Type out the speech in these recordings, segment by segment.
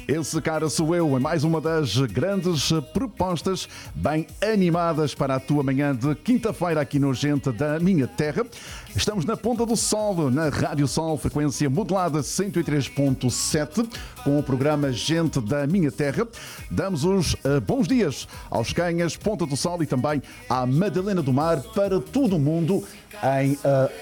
Esse cara sou eu, em mais uma das grandes propostas bem animadas para a tua manhã de quinta-feira aqui no Gente da Minha Terra. Estamos na Ponta do Sol, na Rádio Sol, frequência modulada 103.7, com o programa Gente da Minha Terra. Damos os bons dias aos Canhas, Ponta do Sol e também à Madalena do Mar para todo o mundo em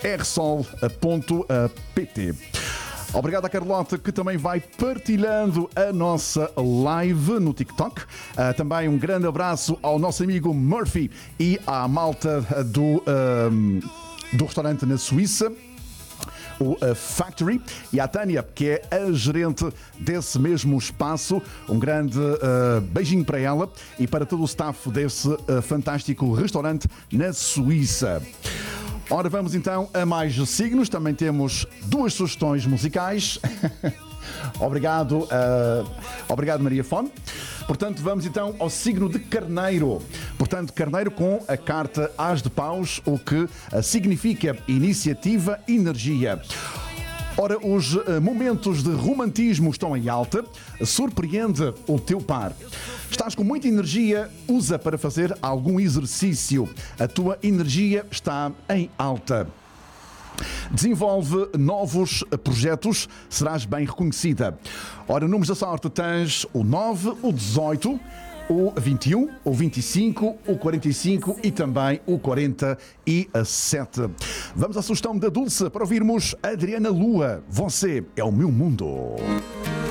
rsol.pt. Obrigado à Carlota, que também vai partilhando a nossa live no TikTok. Também um grande abraço ao nosso amigo Murphy e à malta do restaurante na Suíça, o Factory, e à Tânia, que é a gerente desse mesmo espaço. Um grande beijinho para ela e para todo o staff desse fantástico restaurante na Suíça. Ora, vamos então a mais signos. Também temos duas sugestões musicais. Obrigado, Maria Fone. Portanto, vamos então ao signo de Carneiro. Portanto, Carneiro com a carta As de Paus, o que significa iniciativa, energia. Ora, os momentos de romantismo estão em alta. Surpreende o teu par. Estás com muita energia, usa para fazer algum exercício. A tua energia está em alta. Desenvolve novos projetos, serás bem reconhecida. Ora, números da sorte tens o 9, o 18, o 21, o 25, o 45 e também o 47. Vamos à sugestão da Dulce para ouvirmos Adriana Lua. Você é o meu mundo.